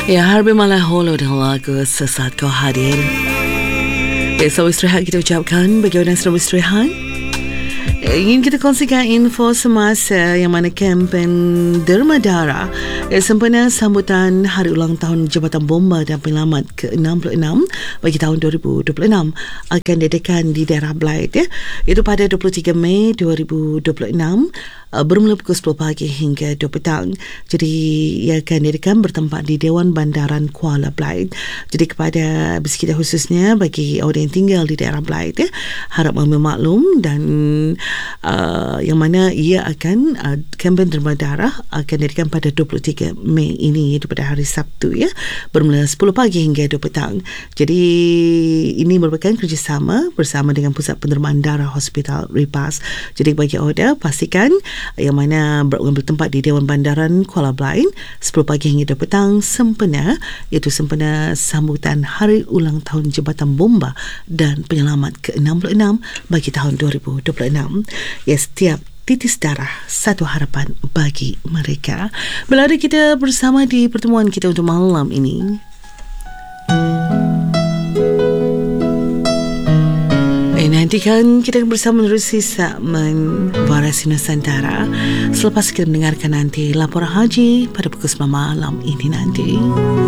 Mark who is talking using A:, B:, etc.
A: Ya, harbi malaholo dengan lagu Sesaat Kau Hadir. Ya, selamat istirahat kita ucapkan bagi orang yang sedang beristirahat. Ingin kita kongsikan info semasa yang mana kempen Derma Darah sempena sambutan Hari Ulang Tahun Jabatan Bomba dan Penyelamat ke-66 bagi tahun 2026 akan diadakan di daerah Blyth, ya. Itu pada 23 Mei 2026 bermula pukul 10 pagi hingga 2 petang. Jadi ia akan diadakan bertempat di Dewan Bandaran Kuala Blyth. Jadi kepada bersekitar khususnya bagi orang yang tinggal di daerah Blyth, ya, harap memaklum dan yang mana ia akan kempen Derma Darah akan diadakan pada 23 Mei ini, iaitu pada hari Sabtu, ya, bermula 10 pagi hingga 2 petang. Jadi ini merupakan kerjasama bersama dengan Pusat Pendermaan Darah Hospital Ripas. Jadi bagi order pastikan yang mana mengambil tempat di Dewan Bandaran Kuala Blyth 10 pagi hingga 2 petang sempena, iaitu sempena sambutan Hari Ulang Tahun Jabatan Bomba dan Penyelamat ke-66 bagi tahun 2026. Ya, setiap titis darah satu harapan bagi mereka. Berada kita bersama di pertemuan kita untuk malam ini. Nantikan kita bersama menerusi segmen Variasi Nusantara selepas kita mendengarkan nanti laporan haji pada pukul 9 malam ini nanti.